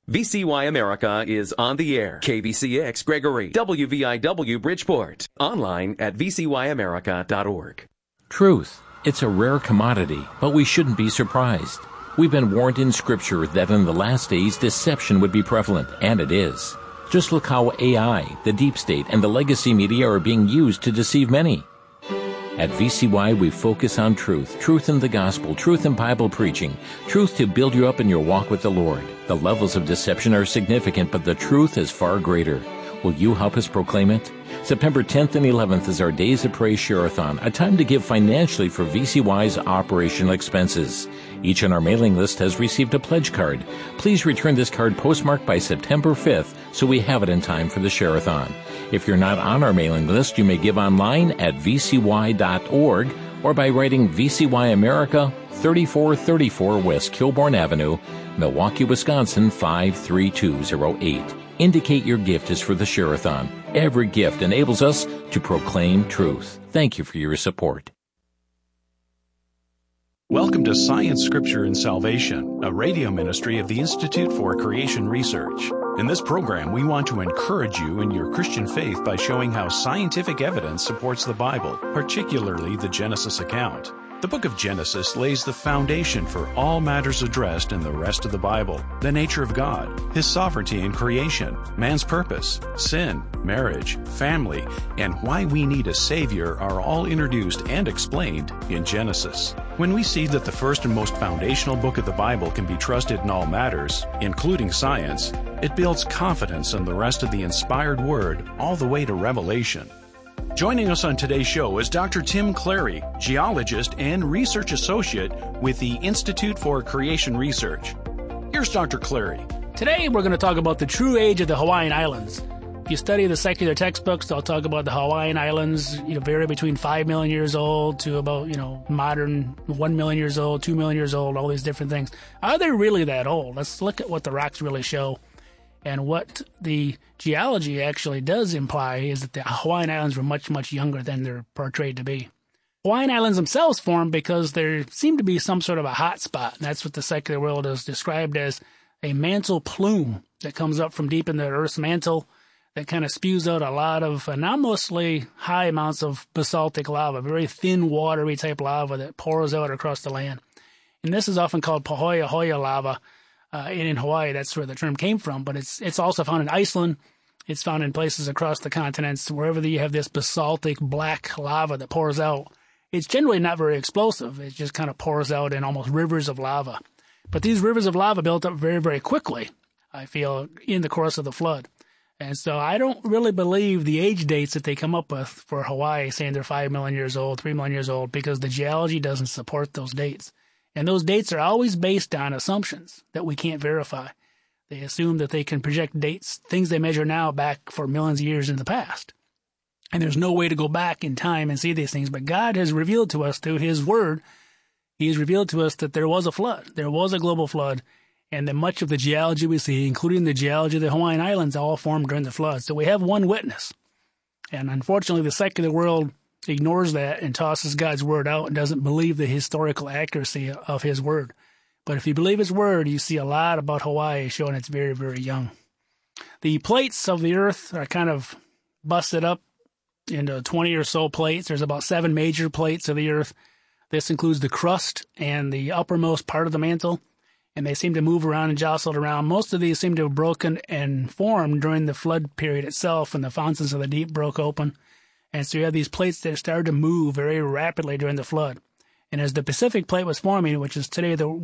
VCY America is on the air. KVCX Gregory, WVIW Bridgeport. Online at vcyamerica.org. Truth. It's a rare commodity, but we shouldn't be surprised. We've been warned in Scripture that in the last days deception would be prevalent, and it is. Just look how AI, the deep state, and the legacy media are being used to deceive many. At VCY, we focus on truth, truth in the gospel, truth in Bible preaching, truth to build you up in your walk with the Lord. The levels of deception are significant, but the truth is far greater. Will you help us proclaim it? September 10th and 11th is our Days of Praise Share-a-thon, a time to give financially for VCY's operational expenses. Each on our mailing list has received a pledge card. Please return this card postmarked by September 5th so we have it in time for the Share-a-thon. If you're not on our mailing list, you may give online at vcy.org or by writing VCY America, 3434 West Kilbourne Avenue, Milwaukee, Wisconsin, 53208. Indicate your gift is for the Share-a-thon. Every gift enables us to proclaim truth. Thank you for your support. Welcome to Science, Scripture, and Salvation, a radio ministry of the Institute for Creation Research. In this program, we want to encourage you in your Christian faith by showing how scientific evidence supports the Bible, particularly the Genesis account. The book of Genesis lays the foundation for all matters addressed in the rest of the Bible: the nature of God, His sovereignty in creation, man's purpose, sin, marriage, family, and why we need a Savior are all introduced and explained in Genesis. When we see that the first and most foundational book of the Bible can be trusted in all matters, including science, it builds confidence in the rest of the inspired Word all the way to Revelation. Joining us on today's show is Dr. Tim Clary, geologist and research associate with the Institute for Creation Research. Here's Dr. Clary. Today we're going to talk about the true age of the Hawaiian Islands. If you study the secular textbooks, they'll talk about the Hawaiian Islands, vary between 5 million years old to about, modern 1 million years old, 2 million years old, all these different things. Are they really that old? Let's look at what the rocks really show. And what the geology actually does imply is that the Hawaiian Islands were much, much younger than they're portrayed to be. Hawaiian Islands themselves formed because there seemed to be some sort of a hot spot. And that's what the secular world is described as a mantle plume that comes up from deep in the Earth's mantle that kind of spews out a lot of anomalously high amounts of basaltic lava, very thin, watery type lava that pours out across the land. And this is often called Pahoehoe lava. In Hawaii, that's where the term came from, but it's also found in Iceland. It's found in places across the continents. Wherever you have this basaltic black lava that pours out, it's generally not very explosive. It just kind of pours out in almost rivers of lava. But these rivers of lava built up very, very quickly, I feel, in the course of the flood. And so I don't really believe the age dates that they come up with for Hawaii, saying they're 5 million years old, 3 million years old, because the geology doesn't support those dates. And those dates are always based on assumptions that we can't verify. They assume that they can project dates, things they measure now, back for millions of years in the past. And there's no way to go back in time and see these things. But God has revealed to us through His Word, He has revealed to us that there was a flood. There was a global flood. And that much of the geology we see, including the geology of the Hawaiian Islands, all formed during the flood. So we have one witness. And unfortunately, the secular world ignores that and tosses God's Word out and doesn't believe the historical accuracy of His Word. But if you believe His Word, you see a lot about Hawaii showing it's very, very young. The plates of the Earth are kind of busted up into 20 or so plates. There's about 7 major plates of the Earth. This includes the crust and the uppermost part of the mantle, and they seem to move around and jostle around. Most of these seem to have broken and formed during the flood period itself, when the fountains of the deep broke open. And so you have these plates that started to move very rapidly during the flood. And as the Pacific Plate was forming, which is today